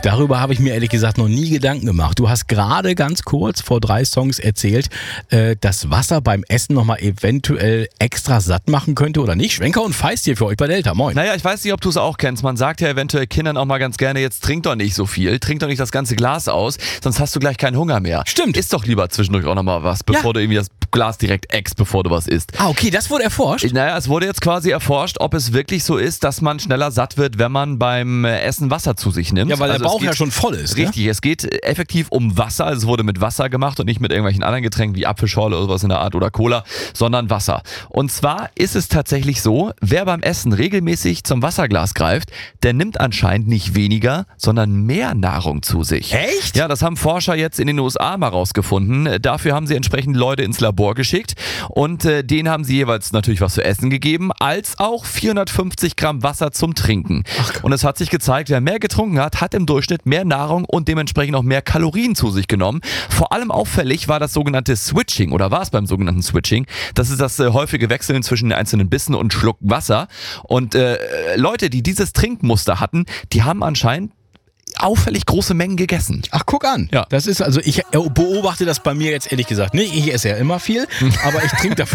Darüber habe ich mir ehrlich gesagt noch nie Gedanken gemacht. Du hast gerade ganz kurz vor 3 Songs erzählt, dass Wasser beim Essen nochmal eventuell extra satt machen könnte oder nicht. Schwenker und Feist hier für euch bei Delta. Moin. Naja, ich weiß nicht, ob du es auch kennst. Man sagt ja eventuell Kindern auch mal ganz gerne, jetzt trink doch nicht so viel, trink doch nicht das ganze Glas aus, sonst hast du gleich keinen Hunger mehr. Stimmt. Isst doch lieber zwischendurch auch nochmal was, bevor du irgendwie das Glas direkt eckst, bevor du was isst. Ah, okay, das wurde erforscht? Naja, es wurde jetzt quasi erforscht, ob es wirklich so ist, dass man schneller satt wird, wenn man beim Essen Wasser zu sich nimmt. Ja, weil der Bauch ja schon voll ist. Richtig, ne? Es geht effektiv um Wasser. Also es wurde mit Wasser gemacht und nicht mit irgendwelchen anderen Getränken wie Apfelschorle oder sowas in der Art oder Cola, sondern Wasser. Und zwar ist es tatsächlich so, wer beim Essen regelmäßig zum Wasserglas greift, der nimmt anscheinend nicht weniger, sondern mehr Nahrung zu sich. Echt? Ja, das haben Forscher jetzt in den USA mal rausgefunden. Dafür haben sie entsprechend Leute ins Labor geschickt und denen haben sie jeweils natürlich was zu essen gegeben, als auch 450 Gramm Wasser zum Trinken. Und es hat sich gezeigt, wer mehr getrunken hat, hat im Durchschnitt mehr Nahrung und dementsprechend auch mehr Kalorien zu sich genommen. Vor allem auffällig war das sogenannte Switching oder war es beim sogenannten Switching. Das ist das häufige Wechseln zwischen den einzelnen Bissen und Schluck Wasser. Und Leute, die dieses Trinkmuster hatten, die haben anscheinend auffällig große Mengen gegessen. Ach, guck an. Ja. Das ist also, ich beobachte das bei mir jetzt ehrlich gesagt nicht. Ich esse ja immer viel, aber ich trinke dafür